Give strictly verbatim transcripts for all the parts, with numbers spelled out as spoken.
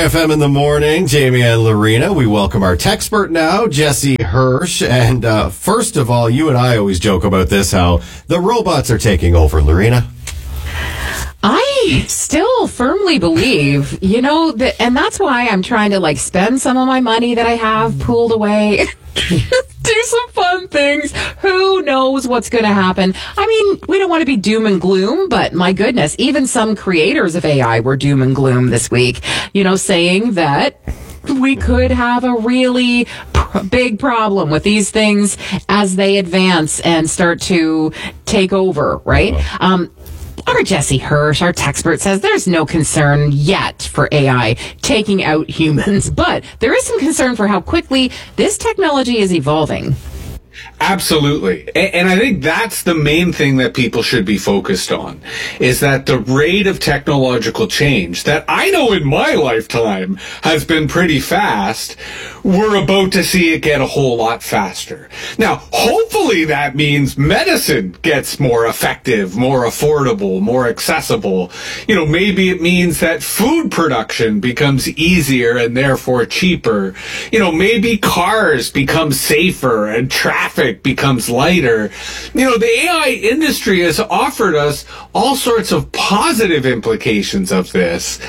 F M in the morning, Jamie and Lorena. We welcome our techspert now, Jesse Hirsch. And uh, first of all, you and I always joke about this, how the robots are taking over, Lorena. I still firmly believe, you know, that, and that's why I'm trying to like spend some of my money that I have pooled away. Do some fun things. Who knows what's going to happen? I mean, we don't want to be doom and gloom, but my goodness, even some creators of A I were doom and gloom this week, you know, saying that we could have a really pr- big problem with these things as they advance and start to take over, right? Um, Our Jesse Hirsch, our techspert, says there's no concern yet for A I taking out humans, but there is some concern for how quickly this technology is evolving. Absolutely. And I think that's the main thing that people should be focused on, is that the rate of technological change that I know in my lifetime has been pretty fast, we're about to see it get a whole lot faster. Now, hopefully that means medicine gets more effective, more affordable, more accessible. You know, maybe it means that food production becomes easier and therefore cheaper. You know, maybe cars become safer and traffic becomes lighter. You know, the A I industry has offered us all sorts of positive implications of this.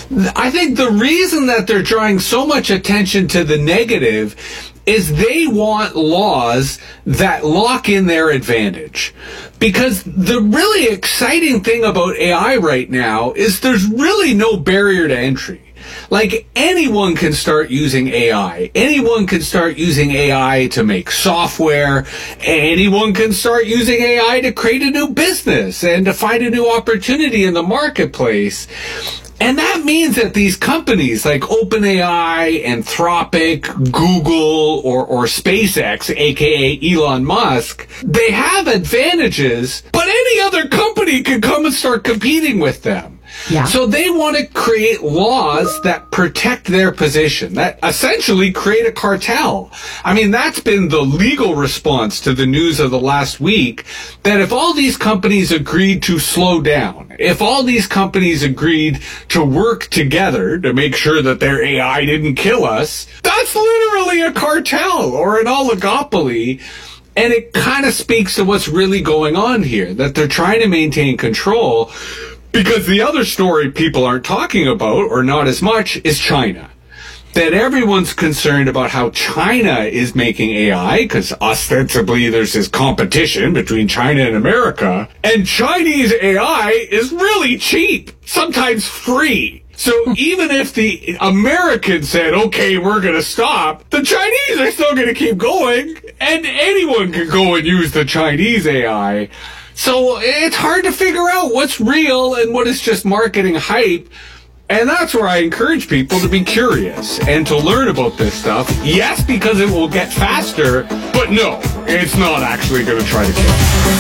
I think the reason that they're drawing so much attention to the negative is they want laws that lock in their advantage. Because the really exciting thing about A I right now is there's really no barrier to entry. Like, anyone can start using A I. Anyone can start using A I to make software. Anyone can start using A I to create a new business and to find a new opportunity in the marketplace. And that means that these companies like OpenAI, Anthropic, Google, or, or SpaceX, aka Elon Musk, they have advantages, but any other company can come and start competing with them. Yeah. So they want to create laws that protect their position, that essentially create a cartel. I mean, that's been the legal response to the news of the last week, that if all these companies agreed to slow down, if all these companies agreed to work together to make sure that their A I didn't kill us, that's literally a cartel or an oligopoly. And it kind of speaks to what's really going on here, that they're trying to maintain control. Because the other story people aren't talking about, or not as much, is China. That everyone's concerned about how China is making A I, because ostensibly there's this competition between China and America, and Chinese A I is really cheap, sometimes free. So even if the Americans said, okay, we're going to stop, the Chinese are still going to keep going, and anyone can go and use the Chinese A I. So it's hard to figure out what's real and what is just marketing hype. And that's where I encourage people to be curious and to learn about this stuff. Yes, because it will get faster, but no, it's not actually going to try to kill us.